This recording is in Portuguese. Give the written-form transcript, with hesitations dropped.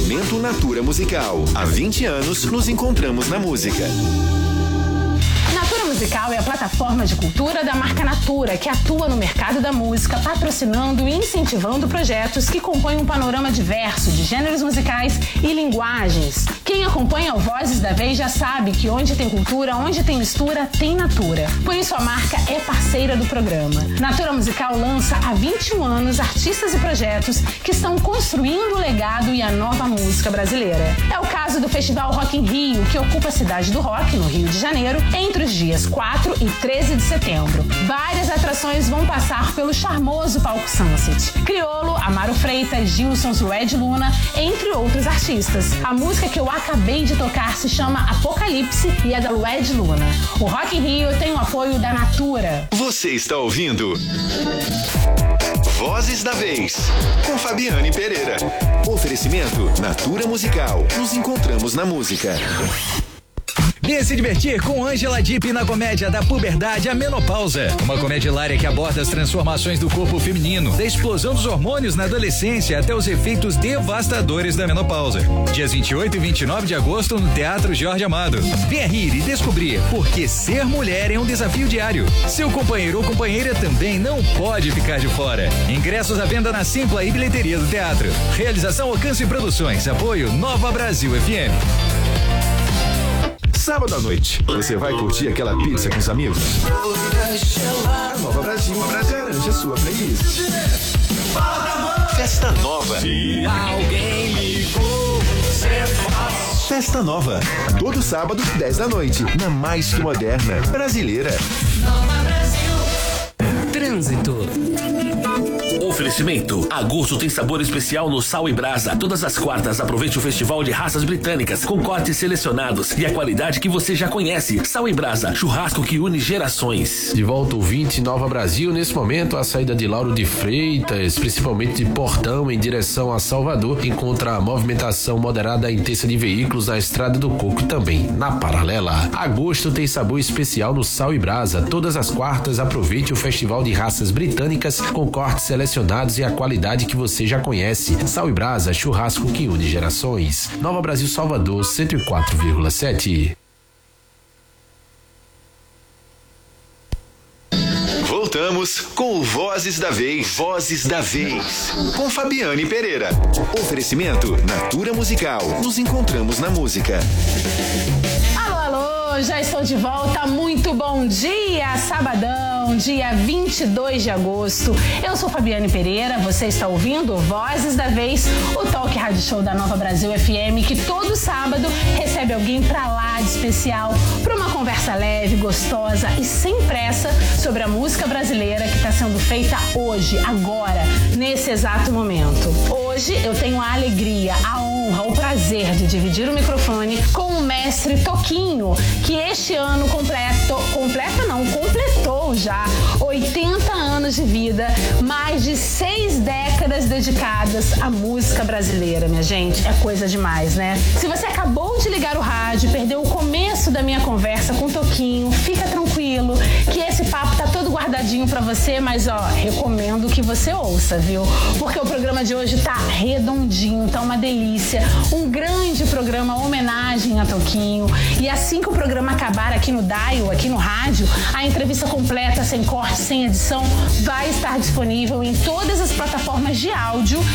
Oferecimento Natura Musical. Há 20 anos nos encontramos na música. Natura Musical é a plataforma de cultura da marca Natura, que atua no mercado da música, patrocinando e incentivando projetos que compõem um panorama diverso de gêneros musicais e linguagens. Quem acompanha o Vozes da Vez já sabe que onde tem cultura, onde tem mistura, tem Natura. Por isso a marca é parceira do programa. Natura Musical lança há 21 anos artistas e projetos que estão construindo o legado e a nova música brasileira. É o caso do Festival Rock in Rio, que ocupa a cidade do rock, no Rio de Janeiro, entre os dias 4 e 13 de setembro. Várias atrações vão passar pelo charmoso palco Sunset. Criolo, Amaro Freitas, Gilson, Lued Luna, entre outros artistas. A música que eu acabei de tocar se chama Apocalipse e é da Lued Luna. O Rock in Rio tem o apoio da Natura. Você está ouvindo Vozes da Vez, com Fabiane Pereira. Oferecimento Natura Musical. Nos encontramos na música. Venha se divertir com Ângela Dipp na comédia da puberdade à menopausa. Uma comédia hilária que aborda as transformações do corpo feminino, da explosão dos hormônios na adolescência até os efeitos devastadores da menopausa. Dias 28 e 29 de agosto no Teatro Jorge Amado. Venha rir e descobrir por que ser mulher é um desafio diário. Seu companheiro ou companheira também não pode ficar de fora. Ingressos à venda na Simpla e bilheteria do teatro. Realização Alcance Produções. Apoio Nova Brasil FM. Sábado à noite, você vai curtir aquela pizza com os amigos? A Nova Brasil garante a sua playlist. Festa Nova. Alguém ligou, Festa Nova. Todo sábado, 10 da noite, na mais que moderna brasileira. Nova Brasil. Trânsito. Oferecimento. Agosto tem sabor especial no Sal e Brasa. Todas as quartas aproveite o Festival de Raças Britânicas com cortes selecionados e a qualidade que você já conhece. Sal e Brasa, churrasco que une gerações. De volta ouvinte Nova Brasil, nesse momento a saída de Lauro de Freitas, principalmente de Portão em direção a Salvador, encontra a movimentação moderada e intensa de veículos na Estrada do Coco também na paralela. Agosto tem sabor especial no Sal e Brasa. Todas as quartas aproveite o Festival de Raças Britânicas com cortes selecionados e a qualidade que você já conhece. Sal e Brasa, churrasco que une gerações. Nova Brasil Salvador 104,7. Voltamos com o Vozes da Vez. Vozes da Vez, com Fabiane Pereira. Oferecimento Natura Musical. Nos encontramos na música. Alô, já estou de volta. Muito bom dia, sabadão, dia 22 de agosto. Eu sou Fabiane Pereira, você está ouvindo Vozes da Vez, o talk rádio show da Nova Brasil FM, que todo sábado recebe alguém pra lá de especial para uma conversa leve, gostosa e sem pressa sobre a música brasileira que está sendo feita hoje, agora, nesse exato momento. Hoje eu tenho a alegria, a honra, o prazer de dividir o microfone com o mestre Toquinho, que este ano completou já 80 anos de vida, mais de 6 décadas dedicadas à música brasileira, minha gente. É coisa demais, né? Se você acabou de ligar o rádio e perdeu o começo da minha conversa com o Toquinho, fica tranquilo que esse papo tá todo guardadinho pra você, mas recomendo que você ouça, viu? Porque o programa de hoje tá redondinho, tá uma delícia. Um grande programa, homenagem a Toquinho. E assim que o programa acabar aqui no Dial, aqui no rádio, a entrevista completa, sem corte, sem edição, vai estar disponível em todas as plataformas de áudio